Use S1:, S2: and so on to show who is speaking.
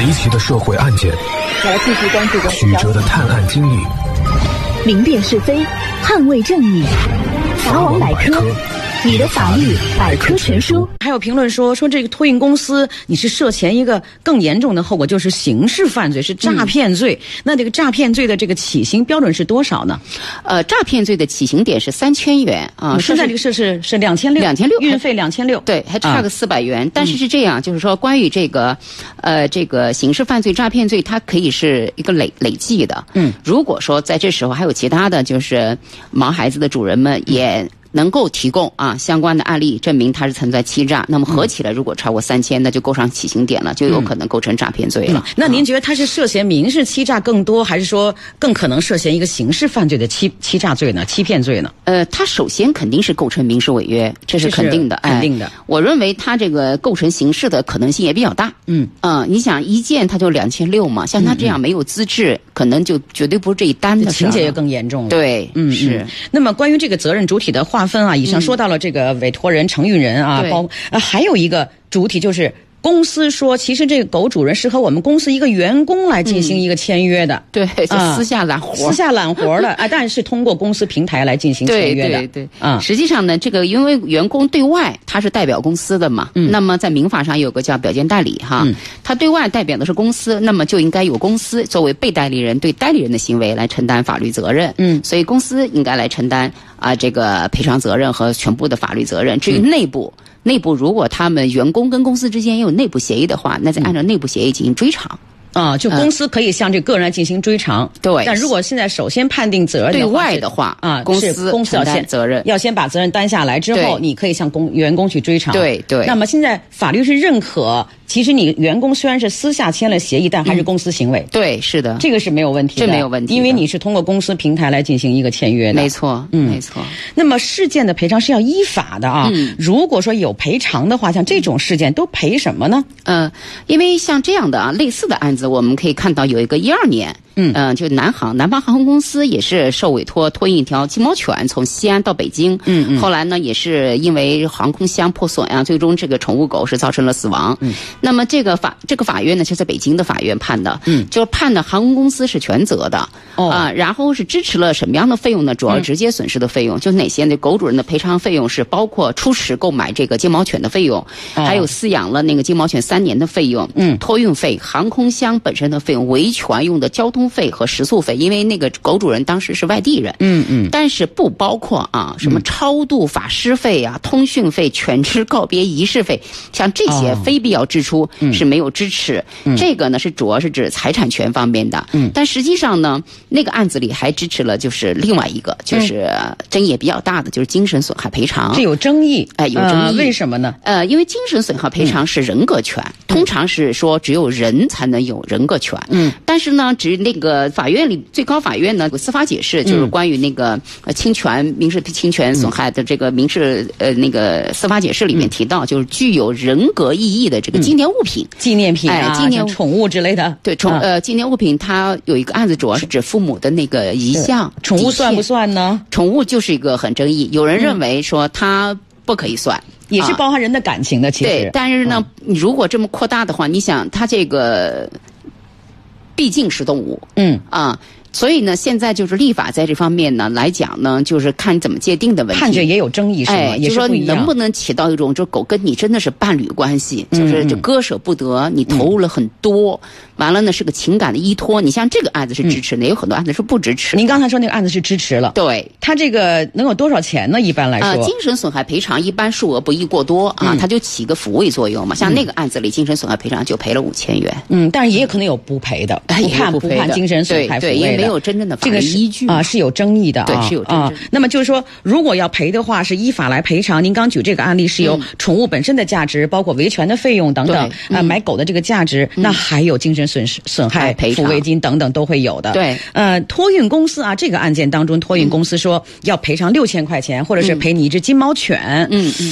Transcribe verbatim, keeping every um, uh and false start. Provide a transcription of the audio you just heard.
S1: 离奇的社会案件，
S2: 我要继续关注
S1: 曲折的探案经历，
S2: 明辨是非，捍卫正义。法网百科，你的法律百科全书。
S3: 还有评论说说这个托运公司你是涉嫌一个更严重的后果，就是刑事犯罪，是诈骗罪、嗯、那这个诈骗罪的这个起刑标准是多少呢？
S4: 呃诈骗罪的起刑点是三千元啊、
S3: 嗯、现在这个是是是两千六
S4: 两千六
S3: 运费两千六，
S4: 对，还差个四百元、啊、但是是这样、嗯、就是说关于这个呃这个刑事犯罪诈骗罪它可以是一个累累计的。嗯，如果说在这时候还有其他的就是毛孩子的主人们也能够提供啊相关的案例证明他是存在欺诈，那么合起来如果超过三千，那就构上起刑点了，就有可能构成诈骗罪了、嗯
S3: 嗯、那您觉得他是涉嫌民事欺诈更多，还是说更可能涉嫌一个刑事犯罪的欺欺诈罪呢，欺骗罪呢？
S4: 呃他首先肯定是构成民事违约，这是肯定的，
S3: 肯定的、
S4: 哎、我认为他这个构成刑事的可能性也比较大。嗯啊、呃，你想一件他就两千六嘛，像他这样没有资质、嗯、可能就绝对不是这一单的
S3: 情节也更严重了。
S4: 对，嗯是、嗯、
S3: 那么关于这个责任主体的划分啊，以上说到到了这个委托人、承运人啊，包呃还有一个主体就是公司说，其实这个狗主人是和我们公司一个员工来进行一个签约的，嗯、
S4: 对，就私下揽活、
S3: 啊，私下揽活的啊，但是通过公司平台来进行签约的，
S4: 对对对，啊、嗯，实际上呢，这个因为员工对外他是代表公司的嘛，嗯，那么在民法上有个叫表见代理哈，嗯，他对外代表的是公司，那么就应该由公司作为被代理人对代理人的行为来承担法律责任，嗯，所以公司应该来承担啊这个赔偿责任和全部的法律责任。至于内部。嗯内部如果他们员工跟公司之间也有内部协议的话，那再按照内部协议进行追偿。
S3: 啊，就公司可以向这个个人进行追偿。对、嗯，但如果现在首先判定责任
S4: 对外的话啊，公司
S3: 公司要先
S4: 责任，
S3: 要先把责任担下来之后，你可以向公员工去追偿。
S4: 对对。
S3: 那么现在法律是认可，其实你员工虽然是私下签了协议，但还是公司行为。
S4: 嗯、对，是的，
S3: 这个是没有问题的，
S4: 这没有问题，
S3: 因为你是通过公司平台来进行一个签约的。
S4: 没错，嗯，没错。
S3: 那么事件的赔偿是要依法的啊。嗯。如果说有赔偿的话，像这种事件都赔什么呢？
S4: 呃，因为像这样的啊类似的案子，我们可以看到。有一个一二年，嗯，呃，就南航南方航空公司也是受委托托运一条金毛犬从西安到北京，嗯嗯，后来呢也是因为航空箱破损啊，最终这个宠物狗是造成了死亡。嗯，那么这个法这个法院呢是在北京的法院判的，嗯，就判的航空公司是全责的，哦啊、呃，然后是支持了什么样的费用呢？主要直接损失的费用，嗯、就哪些呢？狗主人的赔偿费用是包括初始购买这个金毛犬的费用，哦、还有饲养了那个金毛犬三年的费用，嗯，托运费、航空箱本身的费用。维权用的交通费和食宿费，因为那个狗主人当时是外地人，嗯嗯，但是不包括啊什么超度法师费啊、通讯费、犬只告别仪式费，像这些非必要支出是没有支持。嗯、这个呢是主要是指财产权方面的，嗯，但实际上呢，那个案子里还支持了就是另外一个，就是争议也比较大的，就是精神损害赔偿。
S3: 这有争议，
S4: 哎、呃，有争议、呃，
S3: 为什么呢？
S4: 呃，因为精神损害赔偿是人格权，嗯、通常是说只有人才能有人格权，嗯。但是呢，只那个法院里最高法院呢有司法解释，就是关于那个呃侵权民事侵权损害的这个民事呃那个司法解释里面提到，就是具有人格意义的这个纪念物品、
S3: 嗯、纪念品啊、
S4: 哎、纪念
S3: 宠物之类的。
S4: 对，宠、啊、呃纪念物品，它有一个案子主要是指父母的那个遗像。
S3: 宠物算不算呢？
S4: 宠物就是一个很争议，有人认为说它不可以算。嗯
S3: 也是包含人的感情的，其实。
S4: 对，但是呢，你如果这么扩大的话，你想，它这个毕竟是动物，嗯啊。所以呢，现在就是立法在这方面呢来讲呢，就是看怎么界定的问题。
S3: 判决也有争议，是吗？
S4: 哎，
S3: 也
S4: 是说你能不能起到一种，就狗跟你真的是伴侣关系，嗯、就是就割舍不得，你投入了很多，嗯、完了呢是个情感的依托。你像这个案子是支持的，嗯、也有很多案子是不支持。
S3: 您刚才说那个案子是支持了，
S4: 对，
S3: 他这个能有多少钱呢？一般来说，
S4: 呃，精神损害赔偿一般数额不宜过多啊，嗯、它就起个抚慰作用嘛。像那个案子里，精神损害赔偿就赔了五千元。
S3: 嗯，但是也有可能有不赔的，不判不判精神损害抚慰的，
S4: 对，因为没有真正的法律。依据
S3: 啊、呃、是有争议的啊，
S4: 对，是有争议、
S3: 啊。那么就是说，如果要赔的话，是依法来赔偿。您刚举这个案例是有宠物本身的价值，嗯、包括维权的费用等等，啊、嗯呃，买狗的这个价值，嗯、那还有精神损失损害抚慰金等等都会有的。
S4: 对，
S3: 呃，托运公司啊，这个案件当中，托运公司说要赔偿六千块钱，或者是赔你一只金毛犬。嗯嗯。